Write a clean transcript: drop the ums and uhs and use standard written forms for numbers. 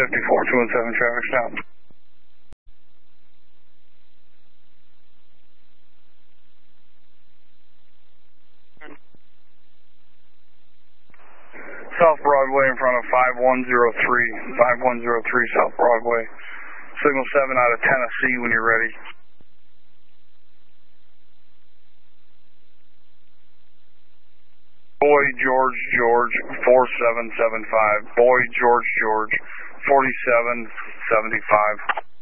217 traffic stop. South Broadway in front of 5103. 5103 South Broadway. Signal 7 out of Tennessee when you're ready. Boy George George 4775. Boy George George 4775.